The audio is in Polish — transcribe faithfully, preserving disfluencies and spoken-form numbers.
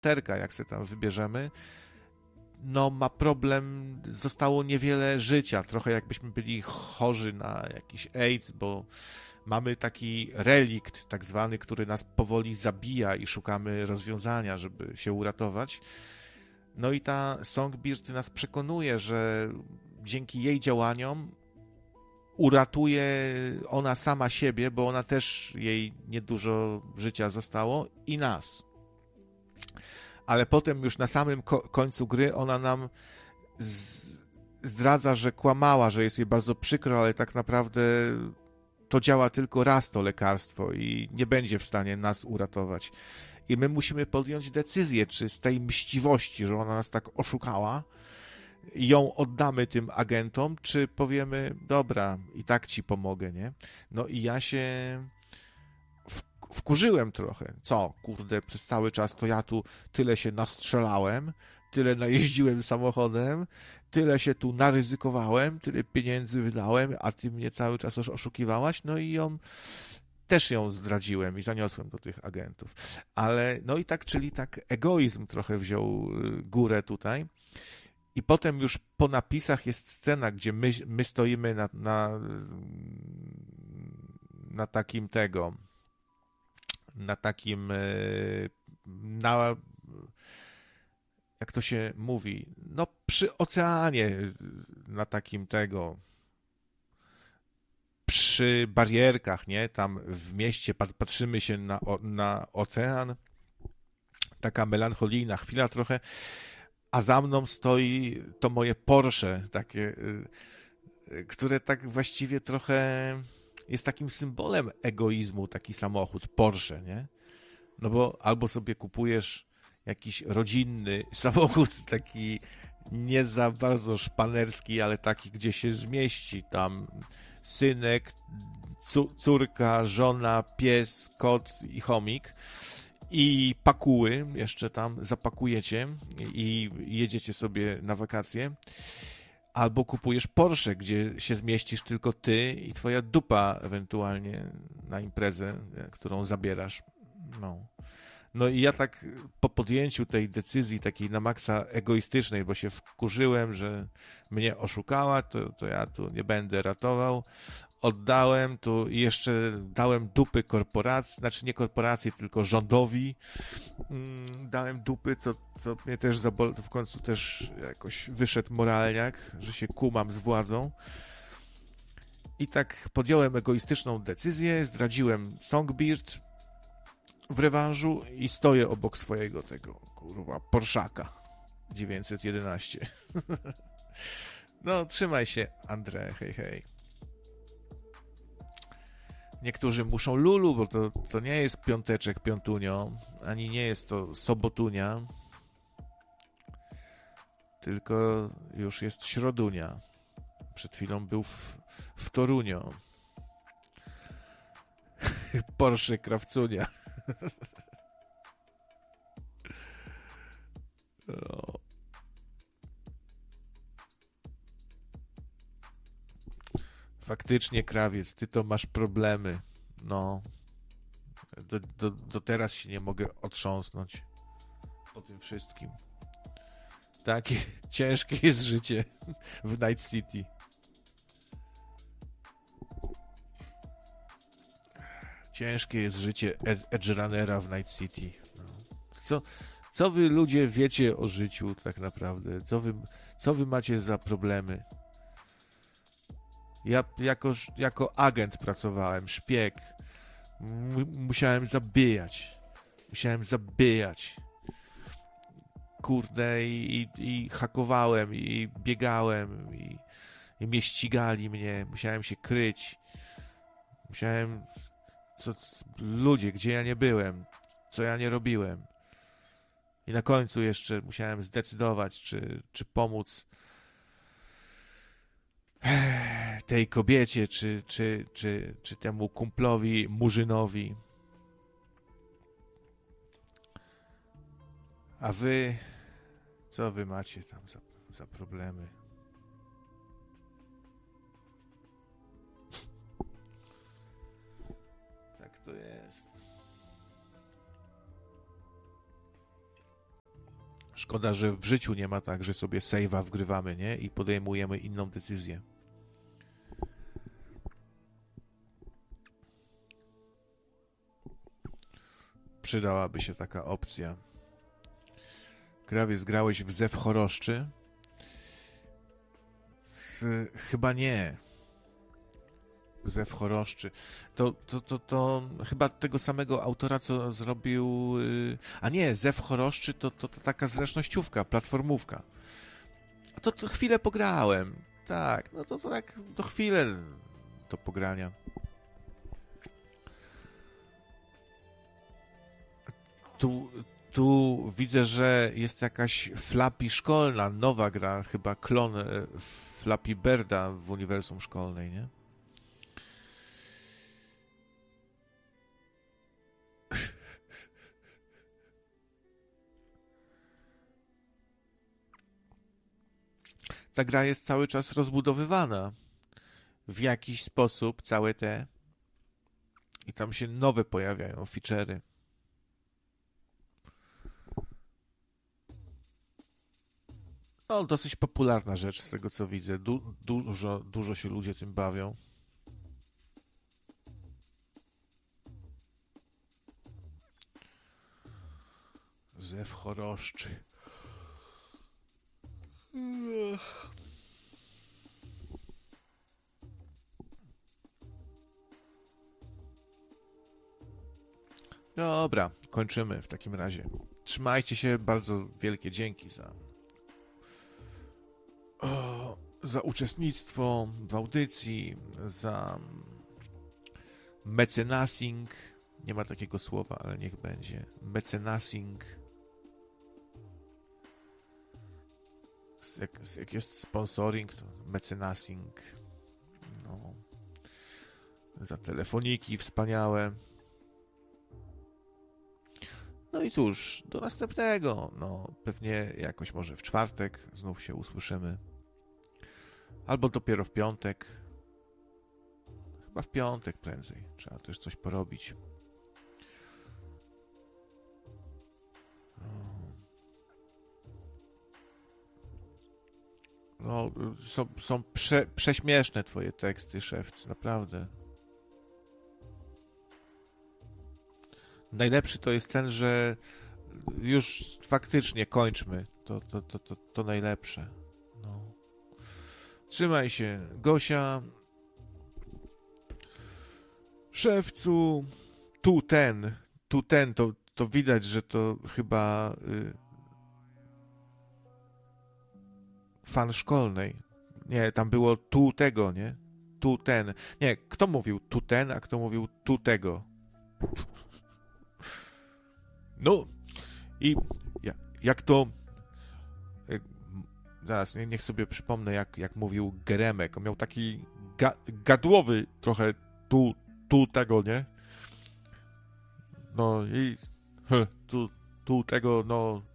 terka, jak sobie tam wybierzemy, no ma problem, zostało niewiele życia, trochę jakbyśmy byli chorzy na jakiś AIDS, bo mamy taki relikt tak zwany, który nas powoli zabija i szukamy rozwiązania, żeby się uratować. No i ta Songbird nas przekonuje, że dzięki jej działaniom uratuje ona sama siebie, bo ona też, jej niedużo życia zostało i nas. Ale potem już na samym ko- końcu gry ona nam z- zdradza, że kłamała, że jest jej bardzo przykro, ale tak naprawdę to działa tylko raz to lekarstwo i nie będzie w stanie nas uratować. I my musimy podjąć decyzję, czy z tej mściwości, że ona nas tak oszukała, ją oddamy tym agentom, czy powiemy, dobra, i tak ci pomogę, nie? No i ja się w, wkurzyłem trochę. Co, kurde, przez cały czas to ja tu tyle się nastrzelałem, tyle najeździłem samochodem, tyle się tu naryzykowałem, tyle pieniędzy wydałem, a ty mnie cały czas oszukiwałaś, no i ją też ją zdradziłem i zaniosłem do tych agentów. Ale, no i tak, czyli tak egoizm trochę wziął górę tutaj. I potem już po napisach jest scena, gdzie my, my stoimy na, na, na takim tego, na takim, na, jak to się mówi, no przy oceanie, na takim tego, przy barierkach, nie, tam w mieście patrzymy się na, na ocean, taka melancholijna chwila trochę, a za mną stoi to moje Porsche, takie, które tak właściwie trochę jest takim symbolem egoizmu, taki samochód, Porsche, nie? No bo albo sobie kupujesz jakiś rodzinny samochód, taki nie za bardzo szpanerski, ale taki, gdzie się zmieści tam synek, córka, żona, pies, kot i chomik, i pakuły, jeszcze tam zapakujecie i jedziecie sobie na wakacje, albo kupujesz Porsche, gdzie się zmieścisz tylko ty i twoja dupa ewentualnie na imprezę, którą zabierasz. No. No i ja tak po podjęciu tej decyzji takiej na maksa egoistycznej, bo się wkurzyłem, że mnie oszukała, to, to ja tu nie będę ratował. Oddałem tu i jeszcze dałem dupy korporacji, znaczy nie korporacji, tylko rządowi. Dałem dupy, co, co mnie też zabolało, w końcu też jakoś wyszedł moralniak, że się kumam z władzą. I tak podjąłem egoistyczną decyzję, zdradziłem Songbird w rewanżu i stoję obok swojego tego, kurwa, Porszaka dziewięćset jedenaście. No, trzymaj się, Andrzej, hej, hej. Niektórzy muszą lulu, bo to, to nie jest piąteczek, piątunio, ani nie jest to sobotunia, tylko już jest środunia. Przed chwilą był w, w Torunio. Porsche Krawcunia. No. Faktycznie, krawiec, ty to masz problemy. No. Do, do, do teraz się nie mogę otrząsnąć po tym wszystkim. Takie ciężkie jest życie w Night City. Ciężkie jest życie Edge Runnera w Night City. No. Co, co wy ludzie wiecie o życiu tak naprawdę? Co wy, co wy macie za problemy? Ja jako, jako agent pracowałem, szpieg. M- musiałem zabijać. Musiałem zabijać. Kurde, i, i, i hakowałem, i biegałem, i, i mnie ścigali mnie. Musiałem się kryć. Musiałem... Co, ludzie, gdzie ja nie byłem, co ja nie robiłem. I na końcu jeszcze musiałem zdecydować, czy, czy pomóc tej kobiecie, czy, czy, czy, czy temu kumplowi, murzynowi. A wy, co wy macie tam za, za problemy? Tak to jest. Szkoda, że w życiu nie ma tak, że sobie save'a wgrywamy, nie? I podejmujemy inną decyzję. Przydałaby się taka opcja. Krawiec, grałeś w Zew Choroszczy? Z... Chyba nie. Zew Choroszczy. To, to, to, to chyba tego samego autora, co zrobił... Yy... A nie, Zew Choroszczy to, to, to taka zręcznościówka, platformówka. A to, to chwilę pograłem. Tak, no to, to tak do chwilę do pogrania. Tu, tu widzę, że jest jakaś Flappy szkolna, nowa gra, chyba klon Flappy Birda w uniwersum szkolnej, nie? Ta gra jest cały czas rozbudowywana w jakiś sposób, całe te, i tam się nowe pojawiają feature'y. No, dosyć popularna rzecz z tego, co widzę. Du- dużo, dużo się ludzie tym bawią. Zew Choroszczy. Dobra, kończymy w takim razie. Trzymajcie się, bardzo wielkie dzięki za o, za uczestnictwo w audycji, za mecenasing. Nie ma takiego słowa, ale niech będzie. Mecenasing. Jak, jak jest sponsoring, to mecenasing. No. Za telefoniki wspaniałe. No i cóż, do następnego. No, pewnie jakoś może w czwartek znów się usłyszymy. Albo dopiero w piątek. Chyba w piątek prędzej. Trzeba też coś porobić. No, są, są prze, prześmieszne twoje teksty, Szewc, naprawdę. Najlepszy to jest ten, że już faktycznie kończmy. To, to, to, to, to najlepsze. No. Trzymaj się, Gosia. Szewcu. Tu ten. Tu ten. To, to widać, że to chyba y, fan szkolnej. Nie, tam było tu tego, nie? Tu ten. Nie, kto mówił tu ten, a kto mówił tu tego? No i jak to... Zaraz, niech sobie przypomnę, jak, jak mówił Geremek. On miał taki ga, gadłowy trochę tu, tu tego, nie? No i tu, tu tego, no